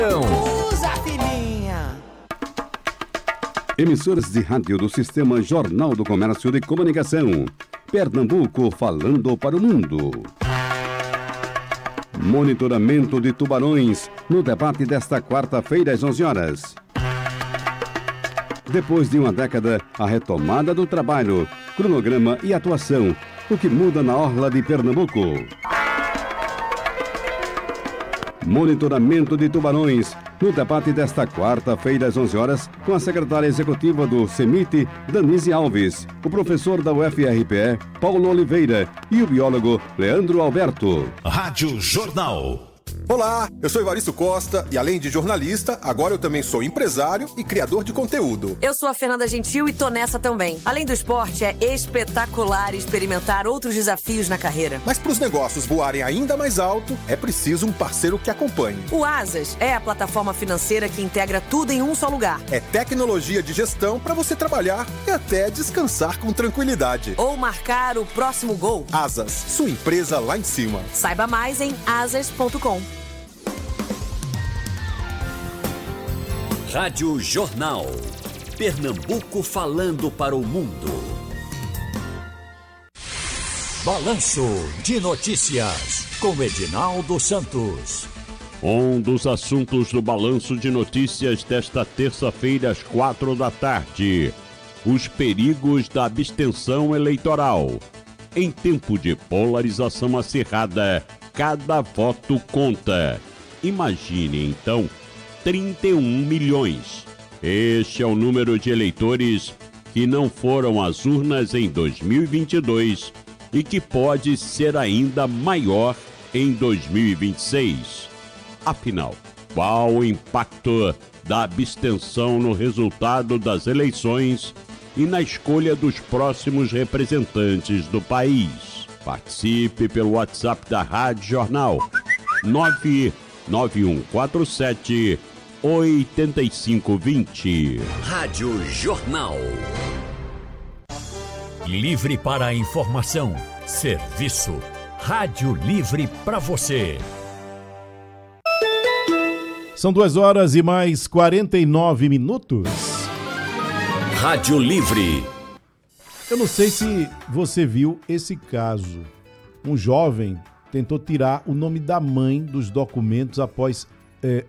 Usa, filhinha! Emissoras de rádio do Sistema Jornal do Comércio de Comunicação. Pernambuco falando para o mundo. Monitoramento de tubarões no debate desta quarta-feira às 11 horas. Depois de uma década, a retomada do trabalho, cronograma e atuação. O que muda na orla de Pernambuco? Monitoramento de tubarões no debate desta quarta-feira às 11 horas com a secretária executiva do CEMIT, Danise Alves, o professor da UFRPE, Paulo Oliveira, e o biólogo Leandro Alberto. Rádio Jornal. Olá, eu sou Evaristo Costa e além de jornalista, agora eu também sou empresário e criador de conteúdo. Eu sou a Fernanda Gentil e tô nessa também. Além do esporte, é espetacular experimentar outros desafios na carreira. Mas para os negócios voarem ainda mais alto, é preciso um parceiro que acompanhe. O Asas é a plataforma financeira que integra tudo em um só lugar. É tecnologia de gestão para você trabalhar e até descansar com tranquilidade. Ou marcar o próximo gol. Asas, sua empresa lá em cima. Saiba mais em asas.com. Rádio Jornal. Pernambuco falando para o mundo. Balanço de notícias com Edinaldo Santos. Um dos assuntos do Balanço de Notícias desta terça-feira às 16h. Os perigos da abstenção eleitoral. Em tempo de polarização acirrada, cada voto conta. Imagine, então, 31 milhões. Este é o número de eleitores que não foram às urnas em 2022 e que pode ser ainda maior em 2026. Afinal, qual o impacto da abstenção no resultado das eleições e na escolha dos próximos representantes do país? Participe pelo WhatsApp da Rádio Jornal 99147 8520. Rádio Jornal. Livre para a informação. Serviço. Rádio Livre para você. São 2h e mais 49 minutos. Rádio Livre. Eu não sei se você viu esse caso. Um jovem tentou tirar o nome da mãe dos documentos após